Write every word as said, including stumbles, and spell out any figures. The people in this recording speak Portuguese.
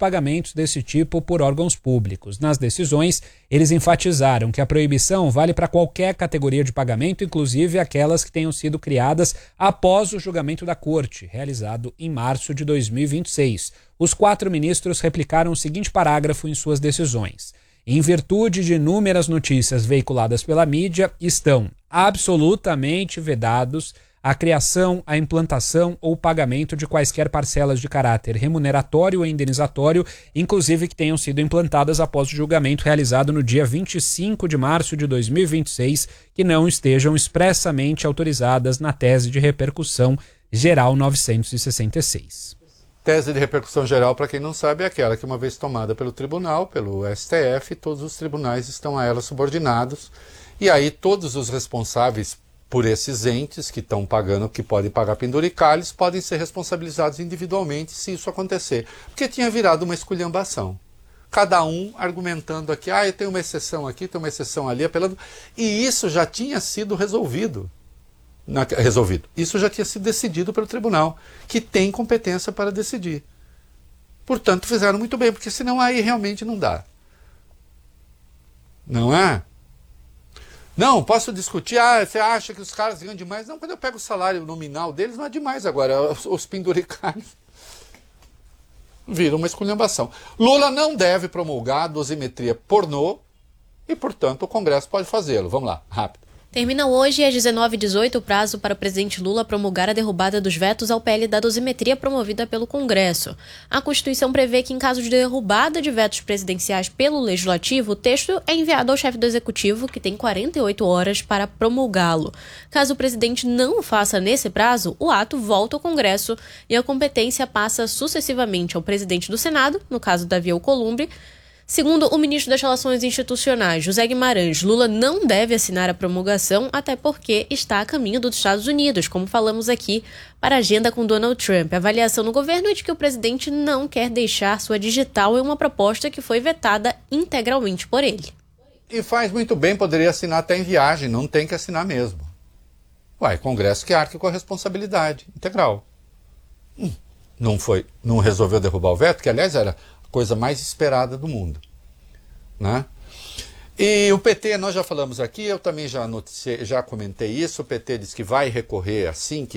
pagamentos desse tipo por órgãos públicos. Nas decisões, eles enfatizaram que a proibição vale para qualquer categoria de pagamento, inclusive aquelas que tenham sido criadas após o julgamento da Corte, realizado em março de dois mil e vinte e seis. Os quatro ministros replicaram o seguinte parágrafo em suas decisões. Em virtude de inúmeras notícias veiculadas pela mídia, estão absolutamente vedados a criação, a implantação ou pagamento de quaisquer parcelas de caráter remuneratório ou indenizatório, inclusive que tenham sido implantadas após o julgamento realizado no dia vinte e cinco de março de dois mil e vinte e seis, que não estejam expressamente autorizadas na tese de repercussão geral novecentos e sessenta e seis. Tese de repercussão geral, para quem não sabe, é aquela que, uma vez tomada pelo tribunal, pelo S T F, todos os tribunais estão a ela subordinados, e aí todos os responsáveis por esses entes que estão pagando, que podem pagar penduricalhos, podem ser responsabilizados individualmente se isso acontecer. Porque tinha virado uma esculhambação. Cada um argumentando aqui, ah, eu tenho uma exceção aqui, tenho uma exceção ali, apelando. E isso já tinha sido resolvido. Na, resolvido. Isso já tinha sido decidido pelo tribunal, que tem competência para decidir. Portanto, fizeram muito bem, porque senão aí realmente não dá. Não é? Não, posso discutir, ah, você acha que os caras ganham demais? Não, quando eu pego o salário nominal deles, não é demais agora. Os, os penduricários viram uma esculhambação. Lula não deve promulgar a dosimetria pornô e, portanto, o Congresso pode fazê-lo. Vamos lá, rápido. Termina hoje, às dezenove e dezoito, o prazo para o presidente Lula promulgar a derrubada dos vetos ao P L da dosimetria promovida pelo Congresso. A Constituição prevê que, em caso de derrubada de vetos presidenciais pelo Legislativo, o texto é enviado ao chefe do Executivo, que tem quarenta e oito horas para promulgá-lo. Caso o presidente não o faça nesse prazo, o ato volta ao Congresso e a competência passa sucessivamente ao presidente do Senado, no caso Davi Alcolumbre. Segundo o ministro das Relações Institucionais, José Guimarães, Lula não deve assinar a promulgação, até porque está a caminho dos Estados Unidos, como falamos aqui, para a agenda com Donald Trump. A avaliação no governo é de que o presidente não quer deixar sua digital em uma proposta que foi vetada integralmente por ele. E faz muito bem, poderia assinar até em viagem, não tem que assinar mesmo. Uai, Congresso que arque com a responsabilidade integral. Hum, não foi, não resolveu derrubar o veto, que aliás era coisa mais esperada do mundo, né? E o P T, nós já falamos aqui, eu também já noticiei, já comentei isso, o P T diz que vai recorrer assim que